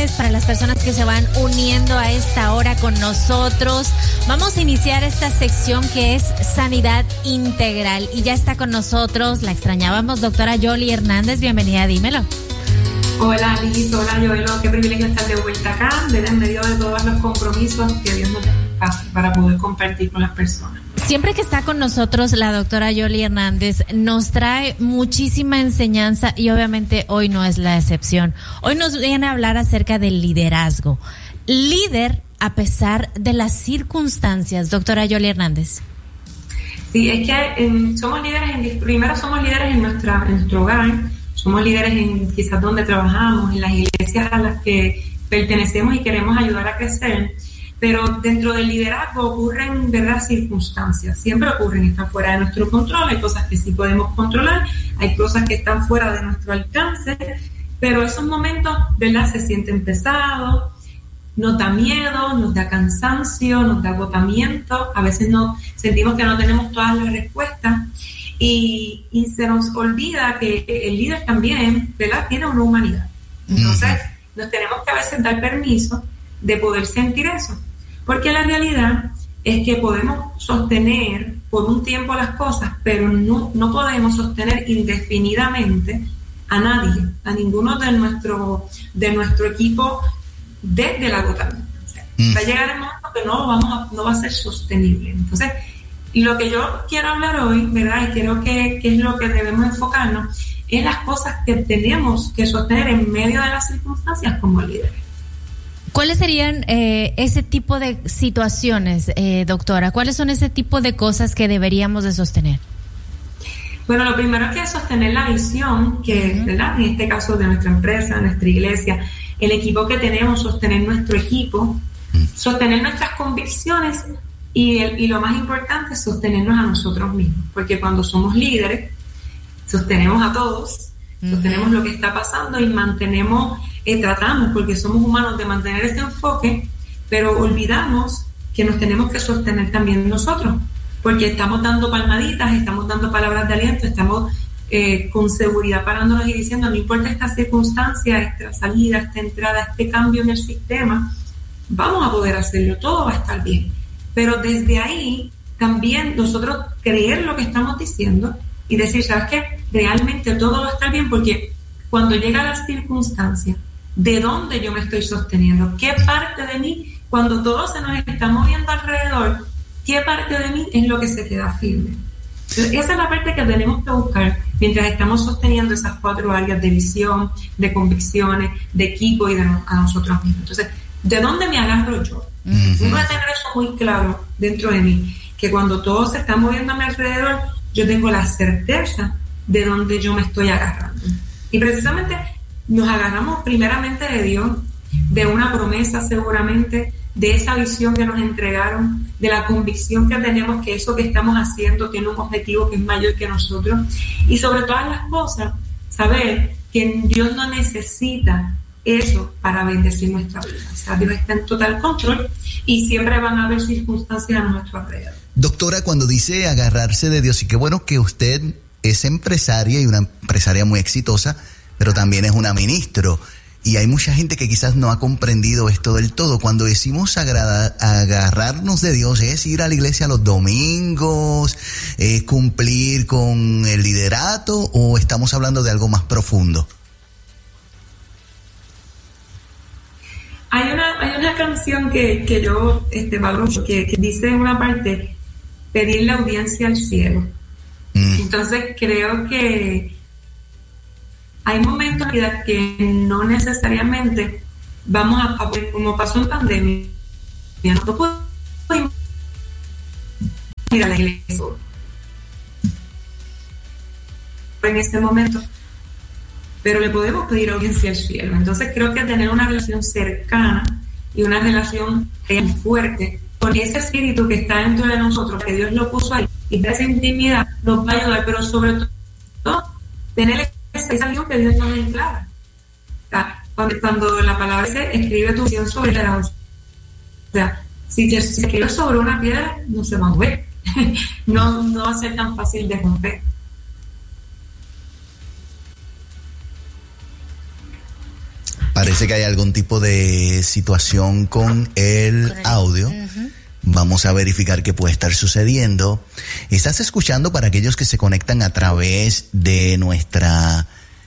tardes para las personas que se van uniendo a esta hora con nosotros. Vamos a iniciar esta sección que es Sanidad Integral y ya está con nosotros, la extrañábamos, doctora Yoli Hernández. Bienvenida, dímelo. Hola Liz, hola Joelo, qué privilegio estar de vuelta acá, en medio de todos los compromisos que Dios nos da para poder compartir con las personas. Siempre que está con nosotros la doctora Yoli Hernández nos trae muchísima enseñanza y obviamente hoy no es la excepción. Hoy nos viene a hablar acerca del liderazgo. Líder a pesar de las circunstancias, doctora Yoli Hernández. Sí, es que somos líderes, primero somos líderes en nuestro hogar, somos líderes en quizás donde trabajamos, en las iglesias a las que pertenecemos y queremos ayudar a crecer. Pero dentro del liderazgo ocurren, ¿verdad?, circunstancias. Siempre ocurren, están fuera de nuestro control. Hay cosas que sí podemos controlar, hay cosas que están fuera de nuestro alcance, pero esos momentos, ¿verdad?, se sienten pesados, nos da miedo, nos da cansancio, nos da agotamiento. A veces sentimos que no tenemos todas las respuestas y se nos olvida que el líder también, ¿verdad?, tiene una humanidad. Entonces, nos tenemos que a veces dar permiso de poder sentir eso. Porque la realidad es que podemos sostener por un tiempo las cosas, pero no podemos sostener indefinidamente a nadie, a ninguno de nuestro equipo desde el agotamiento. O sea, va a llegar el momento que no va a ser sostenible. Entonces, lo que yo quiero hablar hoy, ¿verdad?, y creo que es lo que debemos enfocarnos, es las cosas que tenemos que sostener en medio de las circunstancias como líderes. ¿Cuáles serían ese tipo de situaciones, doctora? ¿Cuáles son ese tipo de cosas que deberíamos de sostener? Bueno, lo primero es que sostener la visión, que, ¿verdad?, en este caso de nuestra empresa, nuestra iglesia, el equipo que tenemos, sostener nuestro equipo, sostener nuestras convicciones y lo más importante, sostenernos a nosotros mismos. Porque cuando somos líderes, sostenemos a todos, sostenemos lo que está pasando y tratamos, porque somos humanos, de mantener ese enfoque, pero olvidamos que nos tenemos que sostener también nosotros, porque estamos dando palmaditas, estamos dando palabras de aliento, estamos con seguridad parándonos y diciendo, no importa esta circunstancia, esta salida, esta entrada, este cambio en el sistema, vamos a poder hacerlo, todo va a estar bien. Pero desde ahí también nosotros creer lo que estamos diciendo y decir, ¿sabes qué? Realmente todo va a estar bien, porque cuando llega la circunstancia, ¿de dónde yo me estoy sosteniendo? ¿Qué parte de mí, cuando todo se nos está moviendo alrededor, qué parte de mí es lo que se queda firme? Entonces, esa es la parte que tenemos que buscar mientras estamos sosteniendo esas 4 áreas de visión, de convicciones, de equipo y a nosotros mismos. Entonces, ¿de dónde me agarro yo? Tengo que tener eso muy claro dentro de mí, que cuando todo se está moviendo a mi alrededor, yo tengo la certeza de dónde yo me estoy agarrando. Y precisamente nos agarramos primeramente de Dios, de una promesa seguramente, de esa visión que nos entregaron, de la convicción que tenemos que eso que estamos haciendo tiene un objetivo que es mayor que nosotros, y sobre todas las cosas, saber que Dios no necesita eso para bendecir nuestra vida. O sea, Dios está en total control y siempre van a haber circunstancias a nuestro alrededor. Doctora, cuando dice agarrarse de Dios, y qué bueno que usted es empresaria y una empresaria muy exitosa, pero también es una ministro. Y hay mucha gente que quizás no ha comprendido esto del todo. Cuando decimos agarrarnos de Dios, ¿es ir a la iglesia los domingos, es cumplir con el liderato, o estamos hablando de algo más profundo? Hay una canción que yo valoro, que dice en una parte, pedir la audiencia al cielo. Entonces creo que hay momentos en la vida que no necesariamente vamos a como pasó en pandemia, no puedo ir a la iglesia en este momento, pero le podemos pedir audiencia al cielo. Entonces creo que tener una relación cercana y una relación real fuerte con ese espíritu que está dentro de nosotros, que Dios lo puso ahí, y esa intimidad nos va a ayudar, pero sobre todo tener esa visión que Dios nos enclara. O sea, cuando la palabra se escribe tu visión sobre la o sea, si se escribe sobre una piedra, no se va a mover. no va a ser tan fácil de romper. Parece que hay algún tipo de situación con el audio. Uh-huh. Vamos a verificar qué puede estar sucediendo. Estás escuchando, para aquellos que se conectan a través de nuestra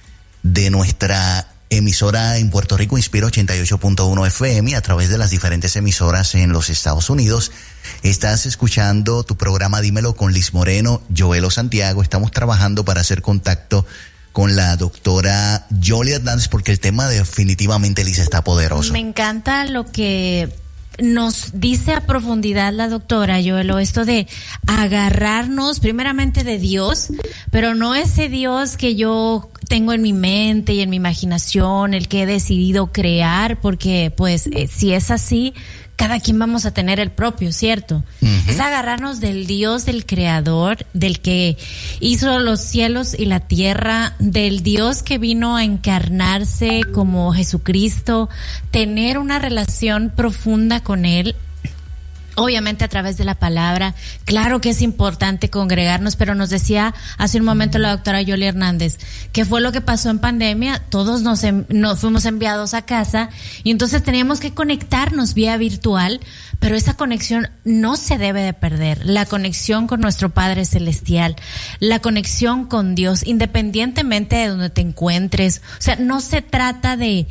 emisora en Puerto Rico, Inspira 88.1 FM, a través de las diferentes emisoras en los Estados Unidos. Estás escuchando tu programa Dímelo con Liz Moreno, Joelo Santiago. Estamos trabajando para hacer contacto con la doctora Yoli Hernández, porque el tema definitivamente, Liz, está poderoso. Me encanta lo que nos dice a profundidad la doctora Joelo, esto de agarrarnos primeramente de Dios, pero no ese Dios que yo tengo en mi mente y en mi imaginación, el que he decidido crear, porque pues si es así, cada quien vamos a tener el propio, ¿cierto? Uh-huh. Es agarrarnos del Dios, del Creador, del que hizo los cielos y la tierra, del Dios que vino a encarnarse como Jesucristo, tener una relación profunda con Él. Obviamente a través de la palabra. Claro que es importante congregarnos, pero nos decía hace un momento la doctora Yoli Hernández, ¿qué fue lo que pasó en pandemia? Todos nos fuimos enviados a casa y entonces teníamos que conectarnos vía virtual, pero esa conexión no se debe de perder. La conexión con nuestro Padre Celestial, la conexión con Dios, independientemente de donde te encuentres. O sea, no se trata de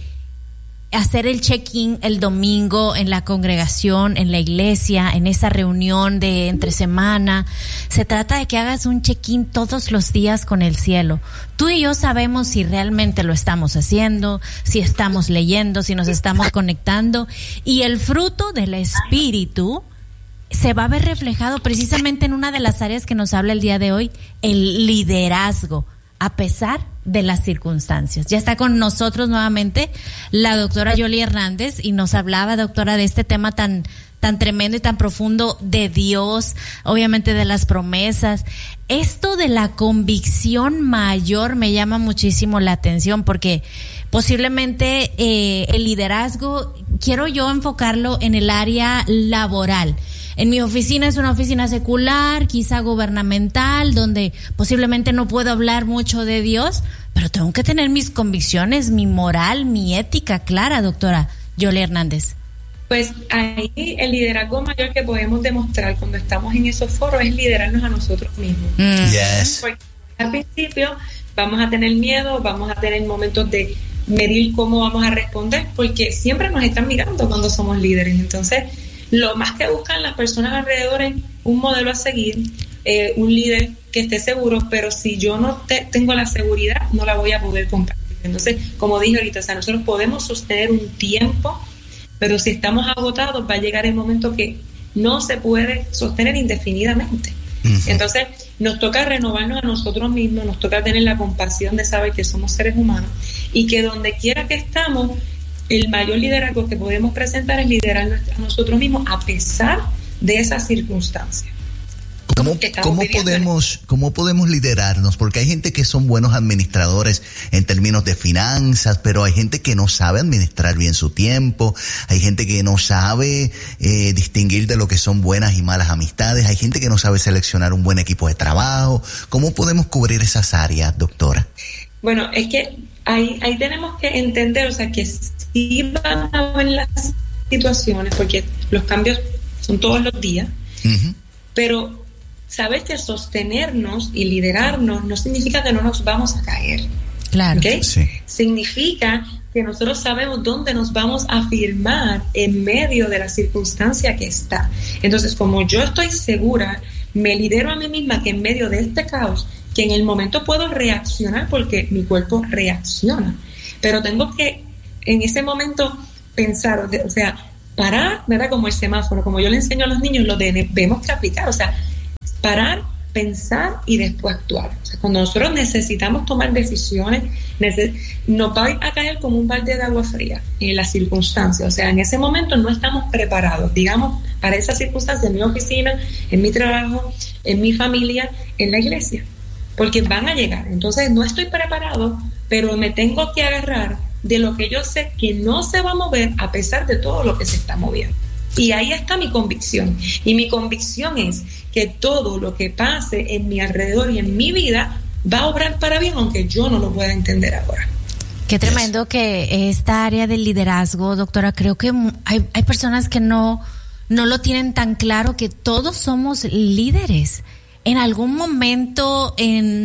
hacer el check-in el domingo en la congregación, en la iglesia, en esa reunión de entre semana. Se trata de que hagas un check-in todos los días con el cielo. Tú y yo sabemos si realmente lo estamos haciendo, si estamos leyendo, si nos estamos conectando. Y el fruto del Espíritu se va a ver reflejado precisamente en una de las áreas que nos habla el día de hoy, el liderazgo, a pesar de las circunstancias. Ya está con nosotros nuevamente la doctora Yoli Hernández y nos hablaba, doctora, de este tema tan tremendo y tan profundo de Dios, obviamente de las promesas. Esto de la convicción mayor me llama muchísimo la atención, porque posiblemente el liderazgo, quiero yo enfocarlo en el área laboral. En mi oficina es una oficina secular, quizá gubernamental, donde posiblemente no puedo hablar mucho de Dios, pero tengo que tener mis convicciones, mi moral, mi ética clara, doctora Yoli Hernández. Pues ahí el liderazgo mayor que podemos demostrar cuando estamos en esos foros es liderarnos a nosotros mismos. Yes. Porque al principio vamos a tener miedo, vamos a tener momentos de medir cómo vamos a responder, porque siempre nos están mirando cuando somos líderes. Entonces, lo más que buscan las personas alrededor es un modelo a seguir, un líder que esté seguro, pero si yo no tengo la seguridad, no la voy a poder compartir. Entonces, como dije ahorita, o sea, nosotros podemos sostener un tiempo, pero si estamos agotados, va a llegar el momento que no se puede sostener indefinidamente. Uh-huh. Entonces, nos toca renovarnos a nosotros mismos, nos toca tener la compasión de saber que somos seres humanos y que donde quiera que estamos, el mayor liderazgo que podemos presentar es liderar a nosotros mismos a pesar de esas circunstancias. ¿Cómo podemos liderarnos? Porque hay gente que son buenos administradores en términos de finanzas, pero hay gente que no sabe administrar bien su tiempo, hay gente que no sabe distinguir de lo que son buenas y malas amistades, hay gente que no sabe seleccionar un buen equipo de trabajo. ¿Cómo podemos cubrir esas áreas, doctora? Bueno, es que ahí tenemos que entender, o sea, que sí van a haber las situaciones, porque los cambios son todos los días, uh-huh. Pero saber que sostenernos y liderarnos no significa que no nos vamos a caer. Claro. ¿Okay? Sí. Significa que nosotros sabemos dónde nos vamos a firmar en medio de la circunstancia que está. Entonces, como yo estoy segura, me lidero a mí misma que en medio de este caos, que en el momento puedo reaccionar porque mi cuerpo reacciona, pero tengo que en ese momento pensar, o sea, parar, ¿verdad? Como el semáforo, como yo le enseño a los niños, lo debemos que aplicar, o sea, parar, pensar y después actuar. O sea, cuando nosotros necesitamos tomar decisiones, nos va a caer como un balde de agua fría en las circunstancias. O sea, en ese momento no estamos preparados, digamos, para esas circunstancias en mi oficina, en mi trabajo, en mi familia, en la iglesia, porque van a llegar. Entonces no estoy preparado, pero me tengo que agarrar de lo que yo sé que no se va a mover a pesar de todo lo que se está moviendo. Y ahí está mi convicción. Y mi convicción es que todo lo que pase en mi alrededor y en mi vida va a obrar para bien, aunque yo no lo pueda entender ahora. Qué tremendo que esta área del liderazgo, doctora, creo que hay personas que no lo tienen tan claro, que todos somos líderes. En algún momento,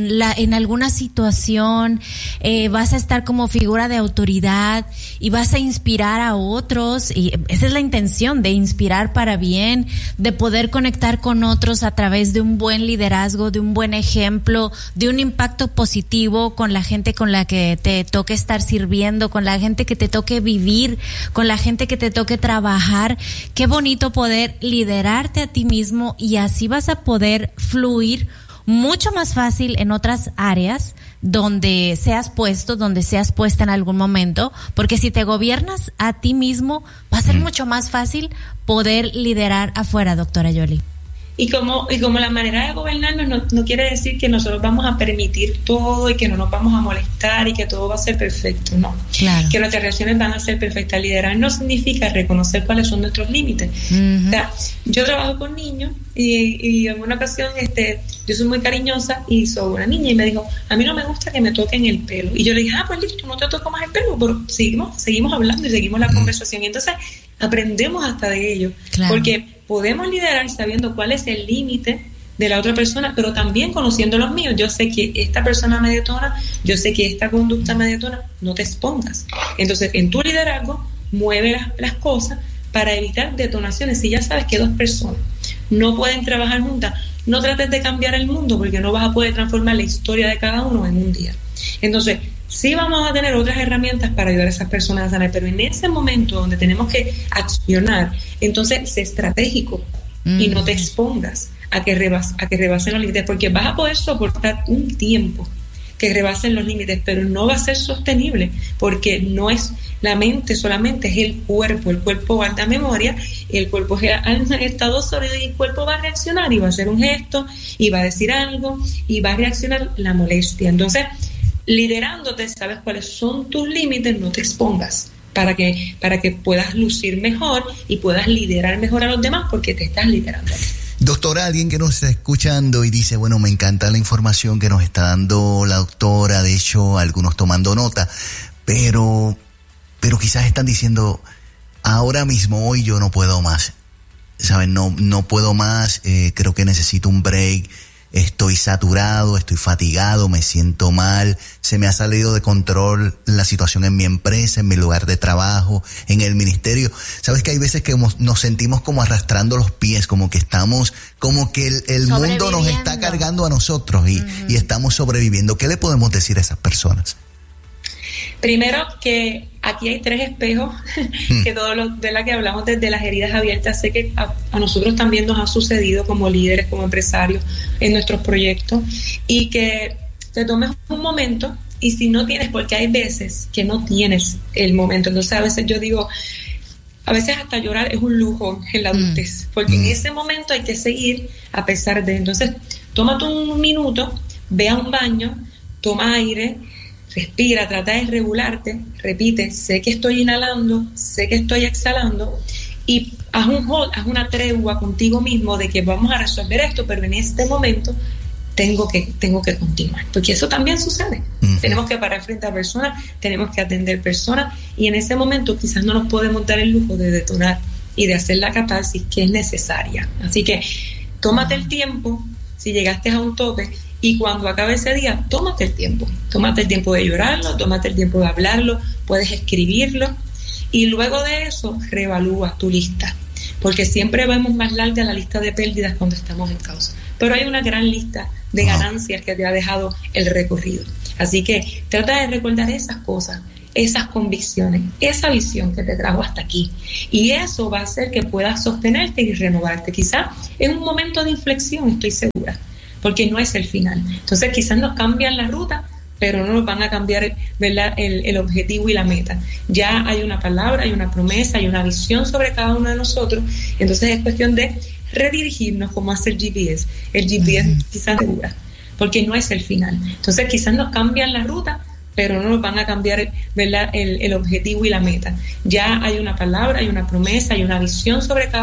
en alguna situación, vas a estar como figura de autoridad y vas a inspirar a otros, y esa es la intención, de inspirar para bien, de poder conectar con otros a través de un buen liderazgo, de un buen ejemplo, de un impacto positivo con la gente con la que te toque estar sirviendo, con la gente que te toque vivir, con la gente que te toque trabajar. Qué bonito poder liderarte a ti mismo, y así vas a poder fluir mucho más fácil en otras áreas donde seas puesta en algún momento, porque si te gobiernas a ti mismo, va a ser mucho más fácil poder liderar afuera, doctora Yoli. Y como la manera de gobernarnos no quiere decir que nosotros vamos a permitir todo y que no nos vamos a molestar y que todo va a ser perfecto, no. Claro. Que nuestras reacciones van a ser perfectas. Liderar no significa reconocer cuáles son nuestros límites. Uh-huh. O sea, yo trabajo con niños y en una ocasión yo soy muy cariñosa y soy una niña y me dijo, a mí no me gusta que me toquen el pelo. Y yo le dije, pues listo, no te toco más el pelo, pero seguimos hablando y seguimos la conversación. Y entonces aprendemos hasta de ello. Claro. Porque podemos liderar sabiendo cuál es el límite de la otra persona, pero también conociendo los míos. Yo sé que esta persona me detona, yo sé que esta conducta me detona, no te expongas. Entonces, en tu liderazgo, mueve las cosas para evitar detonaciones. Si ya sabes que dos personas no pueden trabajar juntas, no trates de cambiar el mundo, porque no vas a poder transformar la historia de cada uno en un día. Entonces, sí vamos a tener otras herramientas para ayudar a esas personas a sanar, pero en ese momento donde tenemos que accionar, entonces sé estratégico y no te expongas a que rebasen los límites, porque vas a poder soportar un tiempo que rebasen los límites, pero no va a ser sostenible, porque no es la mente solamente, es el cuerpo guarda memoria, el cuerpo es en estado sólido y el cuerpo va a reaccionar y va a hacer un gesto y va a decir algo y va a reaccionar la molestia. Entonces, liderándote, sabes cuáles son tus límites, no te expongas para que puedas lucir mejor y puedas liderar mejor a los demás, porque te estás liderando. Doctora, alguien que nos está escuchando y dice, bueno, me encanta la información que nos está dando la doctora, de hecho, algunos tomando nota, pero quizás están diciendo, ahora mismo, hoy yo no puedo más, ¿saben? No puedo más, creo que necesito un break. Estoy saturado, estoy fatigado, me siento mal, se me ha salido de control la situación en mi empresa, en mi lugar de trabajo, en el ministerio. Sabes que hay veces que nos sentimos como arrastrando los pies, como que estamos, como que el mundo nos está cargando a nosotros y estamos sobreviviendo. ¿Qué le podemos decir a esas personas? Primero, que aquí hay 3 espejos, que todo lo de la que hablamos desde las heridas abiertas, sé que a nosotros también nos ha sucedido como líderes, como empresarios en nuestros proyectos, y que te tomes un momento, y si no tienes, porque hay veces que no tienes el momento, entonces a veces yo digo, a veces hasta llorar es un lujo en la adultez, porque en ese momento hay que seguir a pesar de, entonces tómate un minuto, ve a un baño, toma aire, respira, trata de regularte, repite, sé que estoy inhalando, sé que estoy exhalando, y haz un hold, haz una tregua contigo mismo de que vamos a resolver esto, pero en este momento tengo que continuar, porque eso también sucede. Tenemos que parar frente a personas, tenemos que atender personas, y en ese momento quizás no nos podemos dar el lujo de detonar y de hacer la catarsis que es necesaria. Así que tómate el tiempo, si llegaste a un tope, y cuando acabe ese día, tómate el tiempo de llorarlo, tómate el tiempo de hablarlo, puedes escribirlo, y luego de eso reevalúa tu lista, porque siempre vemos más larga la lista de pérdidas cuando estamos en causa, pero hay una gran lista de ganancias que te ha dejado el recorrido. Así que trata de recordar esas cosas, esas convicciones, esa visión que te trajo hasta aquí, y eso va a hacer que puedas sostenerte y renovarte. Quizás es un momento de inflexión, estoy segura, porque no es el final. Entonces quizás nos cambian la ruta, pero no nos van a cambiar, ¿verdad?, el objetivo y la meta. Ya hay una palabra, hay una promesa, hay una visión sobre cada uno de nosotros. Entonces es cuestión de redirigirnos, como hace el GPS. El GPS quizás segura, porque no es el final. Entonces quizás nos cambian la ruta, pero no nos van a cambiar, ¿verdad?, el objetivo y la meta. Ya hay una palabra, hay una promesa, hay una visión sobre cada